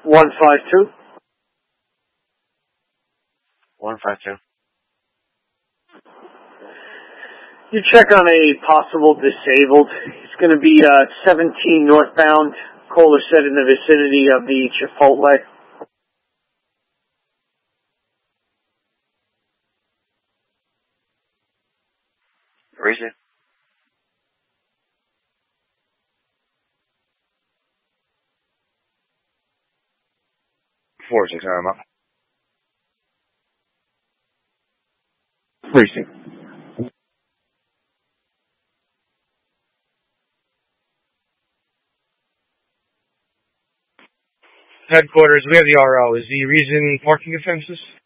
152. 152. You check on a possible disabled. It's going to be 17 northbound. Caller said in the vicinity of the Chipotle. Reason? Precinct. Headquarters, we have the RO. Is the reason parking offenses?